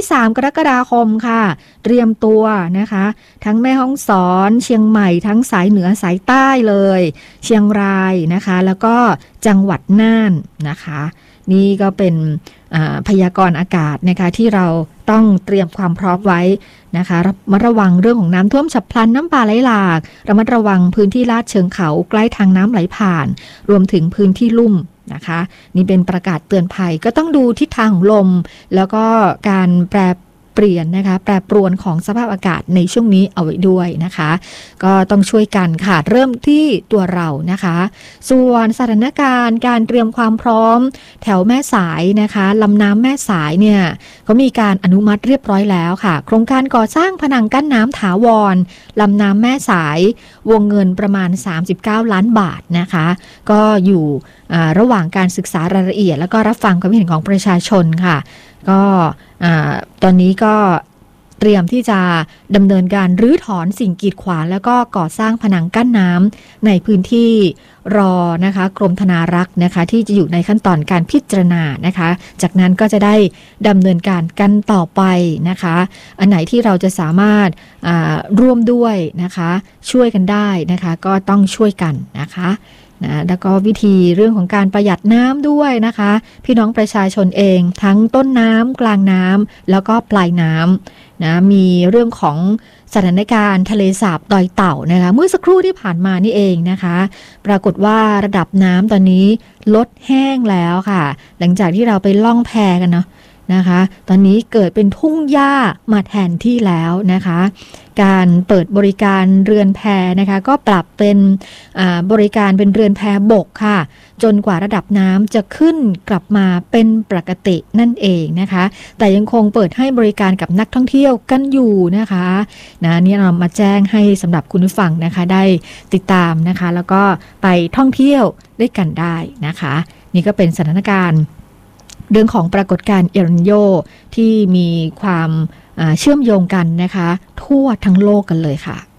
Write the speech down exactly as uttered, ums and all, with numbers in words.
สามกรกฎาคมค่ะเตรียมตัวนะคะทั้งแม่ฮ่องสอนเชียงใหม่ทั้งสายเหนือสายใต้เลยเชียงรายนะคะแล้วก็จังหวัดน่านนะคะนี่ก็เป็นพยากรณ์อากาศนะคะที่เราต้องเตรียมความพร้อมไว้นะคะระมัดระวังเรื่องของน้ำท่วมฉับพลันน้ำป่าไหลหลากระมัดระวังพื้นที่ลาดเชิงเขาใกล้ทางน้ำไหลผ่านรวมถึงพื้นที่ลุ่มนะคะนี่เป็นประกาศเตือนภัยก็ต้องดูทิศทางของลมแล้วก็การแปรเปลี่ยนนะคะแปรปรวนของสภาพอากาศในช่วงนี้เอาไว้ด้วยนะคะก็ต้องช่วยกันค่ะเริ่มที่ตัวเรานะคะส่วนสถานการณ์การเตรียมความพร้อมแถวแม่สายนะคะลำน้ำแม่สายเนี่ยก็มีการอนุมัติเรียบร้อยแล้วค่ะโครงการก่อสร้างผนังกั้นน้ำถาวรลำน้ำแม่สายวงเงินประมาณสามสิบเก้าล้านบาทนะคะก็อยู่ระหว่างการศึกษารายละเอียดแล้วก็รับฟังความเห็นของประชาชนค่ะก็ตอนนี้ก็เตรียมที่จะดำเนินการรื้อถอนสิ่งกีดขวางแล้วก็ก่อสร้างผนังกั้นน้ำในพื้นที่รอนะคะกรมธนารักษ์นะคะที่จะอยู่ในขั้นตอนการพิจารณานะคะจากนั้นก็จะได้ดำเนินการกันต่อไปนะคะอันไหนที่เราจะสามารถร่วมด้วยนะคะช่วยกันได้นะคะก็ต้องช่วยกันนะคะนะแล้วก็วิธีเรื่องของการประหยัดน้ำด้วยนะคะพี่น้องประชาชนเองทั้งต้นน้ำกลางน้ำแล้วก็ปลายน้ำนะมีเรื่องของสถานการณ์ทะเลสาบดอยเต่านะคะเมื่อสักครู่ที่ผ่านมานี่เองนะคะปรากฏว่าระดับน้ำตอนนี้ลดแห้งแล้วค่ะหลังจากที่เราไปล่องแพกันเนาะนะคะตอนนี้เกิดเป็นทุ่งหญ้ามาแทนที่แล้วนะคะการเปิดบริการเรือนแพนะคะก็ปรับเป็นบริการเป็นเรือนแพบกค่ะจนกว่าระดับน้ำจะขึ้นกลับมาเป็นปกตินั่นเองนะคะแต่ยังคงเปิดให้บริการกับนักท่องเที่ยวกันอยู่นะคะนะนี่เรามาแจ้งให้สำหรับคุณผู้ฟังนะคะได้ติดตามนะคะแล้วก็ไปท่องเที่ยวด้วยกันได้นะคะนี่ก็เป็นสถานการณ์เรื่องของปรากฏการณ์เอลนิโญที่มีความเชื่อมโยงกันนะคะทั่วทั้งโลกกันเลยค่ะ